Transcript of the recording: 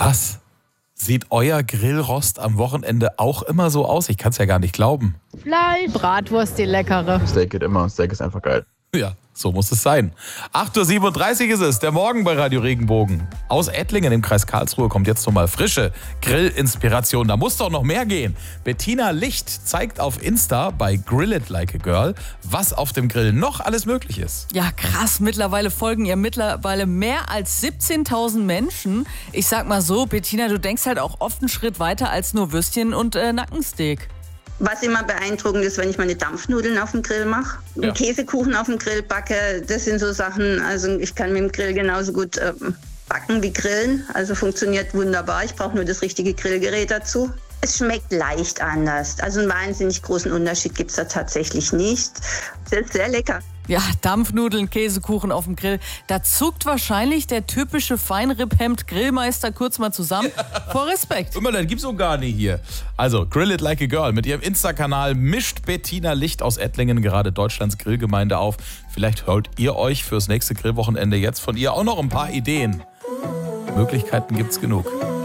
Krass. Sieht euer Grillrost am Wochenende auch immer so aus? Ich kann es ja gar nicht glauben. Fleisch. Bratwurst, die leckere. Steak geht immer. Steak ist einfach geil. Ja, so muss es sein. 8.37 Uhr ist es, der Morgen bei Radio Regenbogen. Aus Ettlingen im Kreis Karlsruhe kommt jetzt nochmal frische Grillinspiration. Da muss doch noch mehr gehen. Bettina Licht zeigt auf Insta bei Grill It Like a Girl, was auf dem Grill noch alles möglich ist. Ja, krass. Mittlerweile folgen ihr mehr als 17.000 Menschen. Ich sag mal so, Bettina, du denkst halt auch oft einen Schritt weiter als nur Würstchen und Nackensteak. Was immer beeindruckend ist, wenn ich meine Dampfnudeln auf dem Grill mache, einen Käsekuchen auf dem Grill backe, das sind so Sachen, also ich kann mit dem Grill genauso gut backen wie grillen, also funktioniert wunderbar, ich brauche nur das richtige Grillgerät dazu. Es schmeckt leicht anders, also einen wahnsinnig großen Unterschied gibt es da tatsächlich nicht. Das ist sehr lecker. Ja, Dampfnudeln, Käsekuchen auf dem Grill. Da zuckt wahrscheinlich der typische Feinripp-Hemd-Grillmeister kurz mal zusammen. Vor Respekt. Immer, das gibt's auch gar nicht hier. Also, Grill It Like a Girl. Mit ihrem Insta-Kanal mischt Bettina Licht aus Ettlingen gerade Deutschlands Grillgemeinde auf. Vielleicht holt ihr euch fürs nächste Grillwochenende jetzt von ihr auch noch ein paar Ideen. Möglichkeiten gibt's genug.